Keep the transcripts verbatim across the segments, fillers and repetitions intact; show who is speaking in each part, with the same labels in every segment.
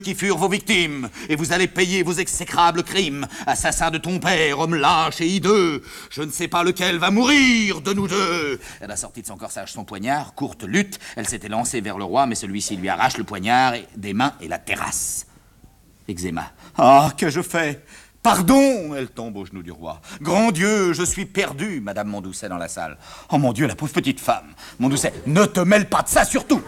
Speaker 1: qui furent vos victimes, et vous allez payer vos exécrables crimes. Assassin de ton père, homme lâche et hideux, je ne sais pas lequel va mourir de nous deux. Elle a sorti de son corsage son poignard, courte lutte, elle s'était lancée vers le roi, mais celui-ci lui arrache le poignard et, des mains et la terrasse. Eczéma. Ah, que je fais? Pardon! Elle tombe aux genoux du roi. Grand Dieu, je suis perdu, Madame Mondoucet dans la salle. Oh mon Dieu, la pauvre petite femme. Mondoucet, ne te mêle pas de ça surtout.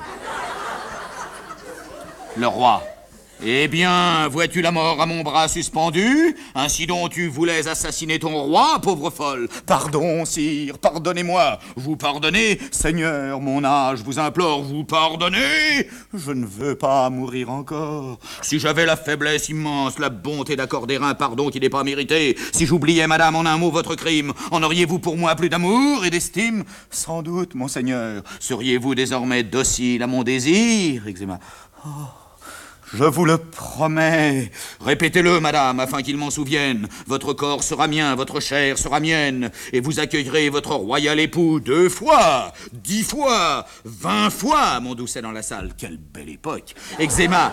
Speaker 1: Le roi. Eh bien, vois-tu la mort à mon bras suspendu? Ainsi donc tu voulais assassiner ton roi, pauvre folle. Pardon, sire, pardonnez-moi. Vous pardonnez? Seigneur, mon âge vous implore, vous pardonnez? Je ne veux pas mourir encore. Si j'avais la faiblesse immense, la bonté d'accorder un pardon qui n'est pas mérité, si j'oubliais, madame, en un mot votre crime, en auriez-vous pour moi plus d'amour et d'estime? Sans doute, monseigneur. Seriez-vous désormais docile à mon désir? Eczéma. Oh. Je vous le promets. Répétez-le, madame, afin qu'il m'en souvienne. Votre corps sera mien, votre chair sera mienne, et vous accueillerez votre royal époux deux fois, dix fois, vingt fois, Mondoucet dans la salle. Quelle belle époque. Eczéma.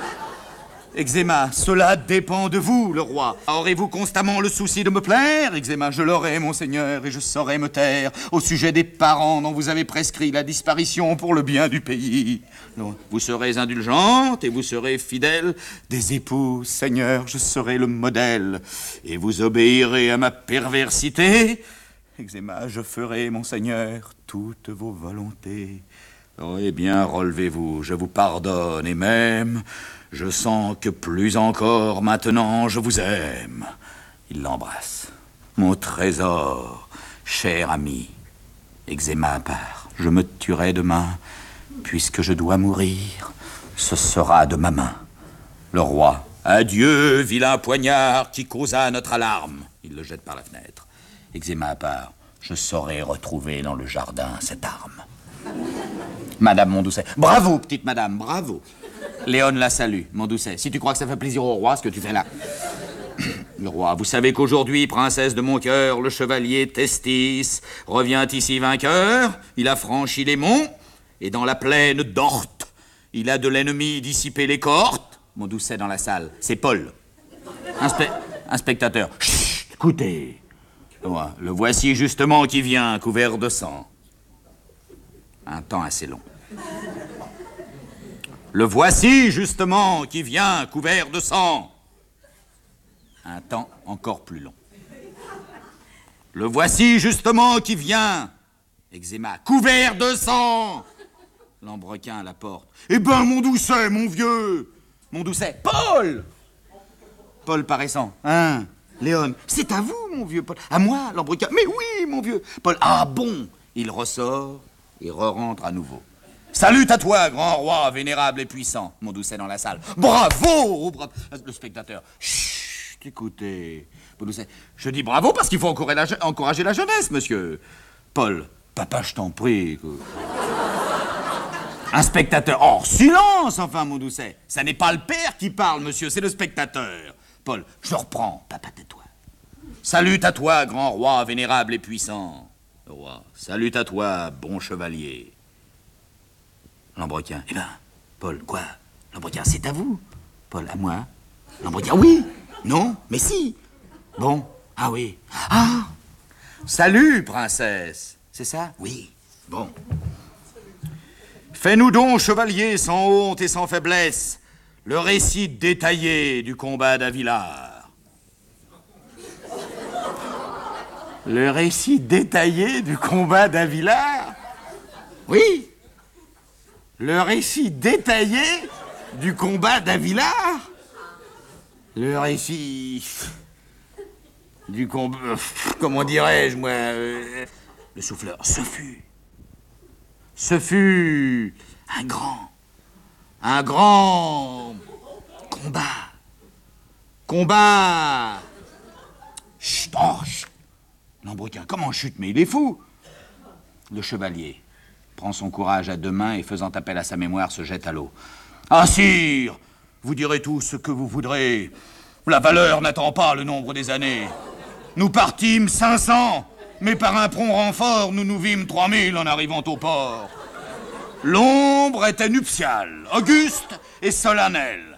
Speaker 1: Eczéma, cela dépend de vous, le roi. Aurez-vous constamment le souci de me plaire? Eczéma, je l'aurai, monseigneur, et je saurai me taire au sujet des parents dont vous avez prescrit la disparition pour le bien du pays. Non. Vous serez indulgente et vous serez fidèle. Des époux, seigneur, je serai le modèle. Et vous obéirez à ma perversité. Eczéma, je ferai, monseigneur, toutes vos volontés. Oh, eh bien, relevez-vous, je vous pardonne, et même... je sens que plus encore maintenant je vous aime. Il l'embrasse. Mon trésor, cher ami. Eczéma à part. Je me tuerai demain. Puisque je dois mourir, ce sera de ma main. Le roi. Adieu, vilain poignard qui causa notre alarme. Il le jette par la fenêtre. Eczéma à part. Je saurai retrouver dans le jardin cette arme. Madame Mondoucet. Bravo, petite madame, bravo. Léon la salue, Mondoucet. Si tu crois que ça fait plaisir au roi, ce que tu fais là. Le roi, vous savez qu'aujourd'hui, princesse de mon cœur, le chevalier Testis revient ici vainqueur. Il a franchi les monts, et dans la plaine d'Orte, il a de l'ennemi dissipé les cohortes. Mondoucet dans la salle, c'est Paul. Un, spe... un spectateur. Chut, écoutez. Le voici justement qui vient, couvert de sang. Un temps assez long. Le voici, justement, qui vient, couvert de sang. Un temps encore plus long. Le voici, justement, qui vient. Eczéma, couvert de sang. Lambrequin à la porte. Eh ben, Mondoucet, mon vieux. Mondoucet, Paul. Paul paraissant. Hein, Léon, c'est à vous, mon vieux Paul. À moi, Lambrequin. Mais oui, mon vieux. Paul, ah bon. Il ressort et re-rentre à nouveau. Salut à toi, grand roi, vénérable et puissant. Mondoucet dans la salle. Bravo, bravo. Le spectateur. Chut, écoutez. Mondoucet. Je dis bravo parce qu'il faut encourager la, encourager la jeunesse, monsieur. Paul. Papa, je t'en prie. Un spectateur. Oh, silence, enfin, Mondoucet. Ça n'est pas le père qui parle, monsieur, c'est le spectateur. Paul. Je reprends. Papa, tais-toi. Salut à toi, grand roi, vénérable et puissant. Le roi. Salut à toi, bon chevalier. Lambrequin. Eh ben, Paul, quoi? Lambrequin, c'est à vous. Paul, à moi. Lambrequin, oui. Non, mais si. Bon, ah oui. Ah. Salut, princesse. C'est ça? Oui. Bon. Fais-nous donc, chevalier, sans honte et sans faiblesse, le récit détaillé du combat d'Avillard. Le récit détaillé du combat d'Avillard? Oui. Le récit détaillé du combat d'Avillard? Le récit du combat... Comment dirais-je, moi euh, le souffleur. Ce fut... Ce fut un grand... Un grand... combat. Combat... Chut, oh, chut. Lambrequin, comment chute? Mais il est fou. Le chevalier prend son courage à deux mains et, faisant appel à sa mémoire, se jette à l'eau. Ah, sire, vous direz tout ce que vous voudrez. La valeur n'attend pas le nombre des années. Nous partîmes cinq cents, mais par un prompt renfort, nous nous vîmes trois mille en arrivant au port. L'ombre était nuptiale, auguste et solennelle.